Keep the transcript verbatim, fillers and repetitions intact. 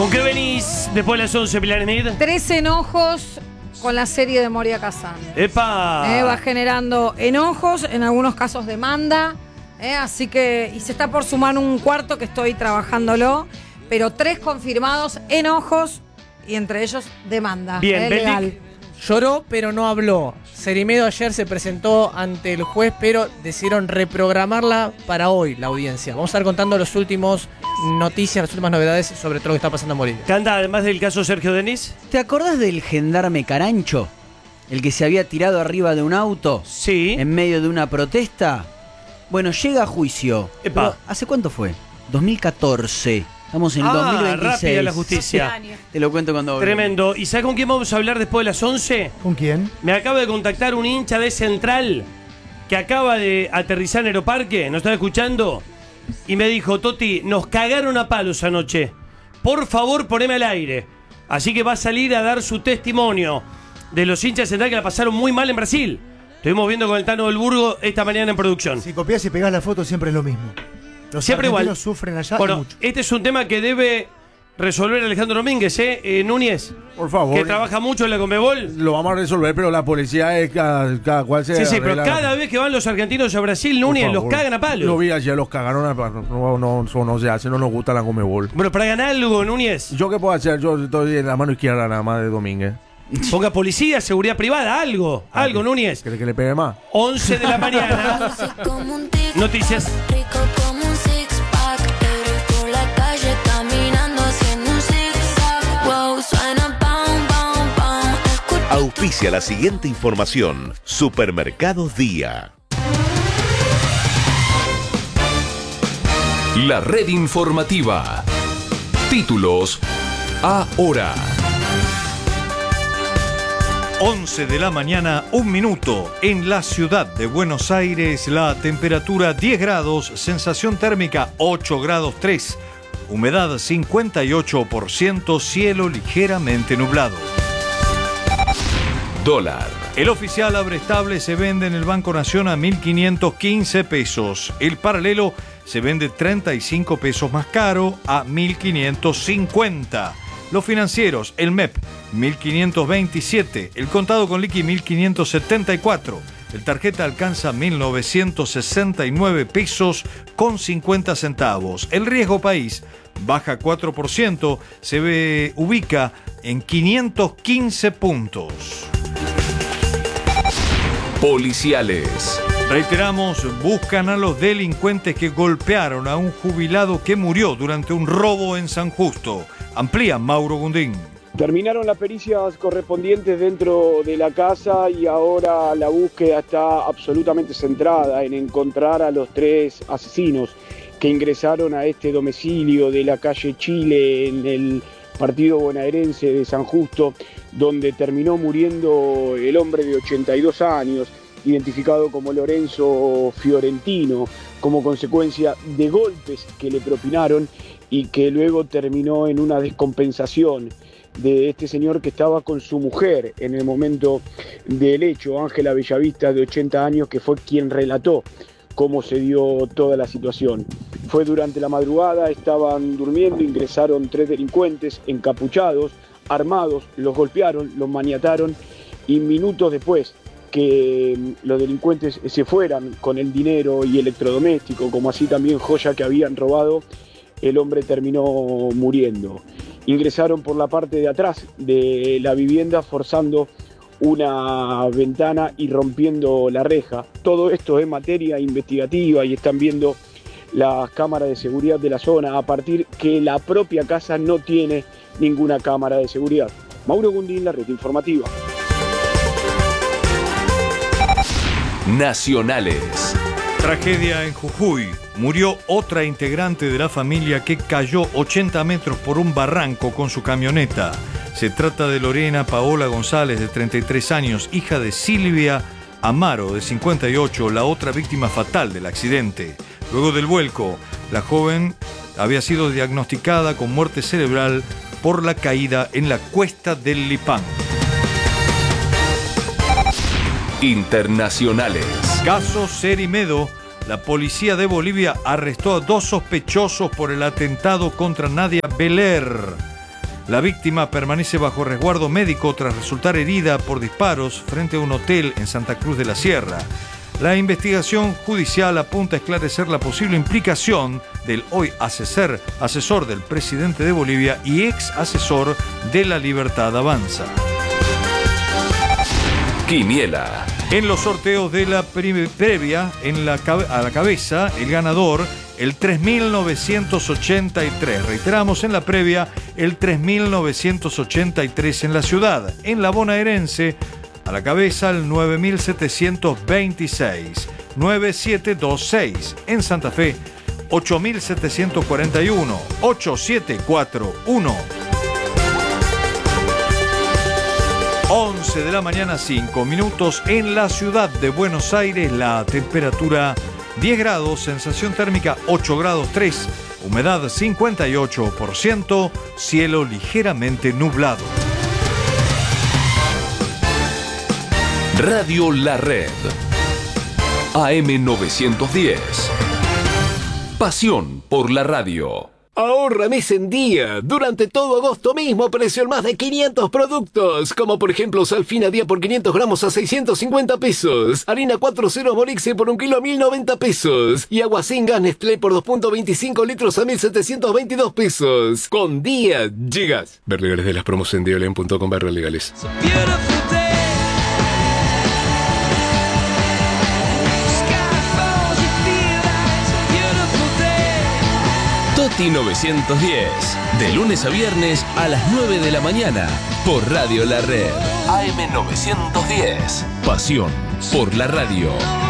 ¿Con qué venís después de las once, Pilar Smith? Tres enojos con la serie de Moria Kazan. ¡Epa! Eh, va generando enojos, en algunos casos demanda. Eh, así que, y se está por sumar un cuarto que estoy trabajándolo. Pero tres confirmados, enojos y entre ellos demanda. Bien, eh, legal. Lloró, pero no habló. Cerimedo ayer se presentó ante el juez, pero decidieron reprogramarla para hoy, la audiencia. Vamos a estar contando los últimos noticias, las últimas novedades sobre todo lo que está pasando en Bolivia. Canta, además del caso Sergio Denis. ¿Te acordás del gendarme Carancho? El que se había tirado arriba de un auto Sí. en medio de una protesta. Bueno, llega a juicio. Epa. Pero, ¿hace cuánto fue? dos mil catorce. Estamos en el Ah, dos mil veintiséis. rápida la justicia. Te lo cuento cuando... Tremendo. ¿Y sabes con quién vamos a hablar después de las once? ¿Con quién? Me acaba de contactar un hincha de Central que acaba de aterrizar en Aeroparque, nos está escuchando, y me dijo: Toti, nos cagaron a palos anoche. Por favor, poneme al aire. Así que va a salir a dar su testimonio de los hinchas de Central que la pasaron muy mal en Brasil. Estuvimos viendo con el Tano del Burgo esta mañana en producción. Si copias y pegás la foto siempre es lo mismo. Los Siempre igual. argentinos sufren allá y Bueno, mucho. este es un tema que debe resolver Alejandro Domínguez, ¿eh? eh Núñez, Por favor. que trabaja mucho en la Conmebol. Lo vamos a resolver, pero la policía es cada, cada cual se Sí, sí, pero arregla. cada vez que van los argentinos a Brasil, Por Núñez, los favor. cagan a palos. Lo vi ayer, los cagaron a palos. No, no, no, no se hace, no nos gusta la Conmebol. Bueno, para ganar algo, Núñez, ¿Yo qué puedo hacer? Yo estoy en la mano izquierda nada más de Domínguez. ponga policía, seguridad privada, algo, algo, ¿Qué- Núñez. ¿Quiere que le pegue más? once de la mañana. Noticias. Rico como un six pack, pero por la calle caminando haciendo un zigzag. Wow, suena pam pam pam. Escucha Auspicia la siguiente información. Supermercados Día. La red informativa. Títulos ahora. once de la mañana, un minuto. En la ciudad de Buenos Aires, la temperatura diez grados, sensación térmica ocho grados tres, humedad cincuenta y ocho por ciento, cielo ligeramente nublado. Dólar. El oficial abrestable se vende en el Banco Nación a mil quinientos quince pesos. El paralelo se vende treinta y cinco pesos más caro a mil quinientos cincuenta. Los financieros, el M E P, mil quinientos veintisiete. El contado con liqui, mil quinientos setenta y cuatro. El tarjeta alcanza mil novecientos sesenta y nueve pesos con cincuenta centavos. El riesgo país baja cuatro por ciento, se ve, ubica en quinientos quince puntos. Policiales. Reiteramos, buscan a los delincuentes que golpearon a un jubilado que murió durante un robo en San Justo. Amplía Mauro Gundín. Terminaron las pericias correspondientes dentro de la casa y ahora la búsqueda está absolutamente centrada en encontrar a los tres asesinos que ingresaron a este domicilio de la calle Chile en el partido bonaerense de San Justo, donde terminó muriendo el hombre de ochenta y dos años, identificado como Lorenzo Fiorentino, como consecuencia de golpes que le propinaron y que luego terminó en una descompensación de este señor que estaba con su mujer en el momento del hecho, Ángela Bellavista, de ochenta años, que fue quien relató cómo se dio toda la situación. Fue durante la madrugada, estaban durmiendo, ingresaron tres delincuentes encapuchados, armados, los golpearon, los maniataron y minutos después que los delincuentes se fueran con el dinero y electrodoméstico, como así también joya que habían robado, el hombre terminó muriendo. Ingresaron por la parte de atrás de la vivienda forzando una ventana y rompiendo la reja. Todo esto es materia investigativa y están viendo las cámaras de seguridad de la zona a partir que la propia casa no tiene ninguna cámara de seguridad. Mauro Gundín, la red informativa. Nacionales. Tragedia en Jujuy. Murió otra integrante de la familia que cayó ochenta metros por un barranco con su camioneta. Se trata de Lorena Paola González, de treinta y tres años, hija de Silvia Amaro, de cincuenta y ocho, la otra víctima fatal del accidente. Luego del vuelco, la joven había sido diagnosticada con muerte cerebral por la caída en la cuesta del Lipán. Internacionales. Caso Cerimedo. La policía de Bolivia arrestó a dos sospechosos por el atentado contra Nadia Beler. La víctima permanece bajo resguardo médico tras resultar herida por disparos frente a un hotel en Santa Cruz de la Sierra. La investigación judicial apunta a esclarecer la posible implicación del hoy asesor, asesor del presidente de Bolivia y ex asesor de La Libertad Avanza. Quiniela. En los sorteos de la pre- previa, en la cabe- a la cabeza, el ganador, el tres mil novecientos ochenta y tres. Reiteramos, en la previa, el tres mil novecientos ochenta y tres en la ciudad. En la bonaerense, a la cabeza, el nueve mil setecientos veintiséis. nueve siete dos seis. En Santa Fe, ocho mil setecientos cuarenta y uno. ocho siete cuatro uno. once de la mañana, cinco minutos. En la ciudad de Buenos Aires, la temperatura diez grados, sensación térmica ocho grados tres, humedad cincuenta y ocho por ciento, cielo ligeramente nublado. Radio La Red. A M novecientos diez. Pasión por la radio. Ahorra mes en día. Durante todo agosto mismo apareció en más de quinientos productos, como por ejemplo Salfina día por quinientos gramos a seiscientos cincuenta pesos, harina cuatro cero Morixe por un kilo a mil noventa pesos y agua sin gas Nestlé por dos punto veinticinco litros a mil setecientos veintidós pesos. Con día llegas. Ver legales de las promos en diolen punto com barra legales. Toti novecientos diez. De lunes a viernes a las nueve de la mañana. Por Radio La Red. A M novecientos diez. Pasión por la radio.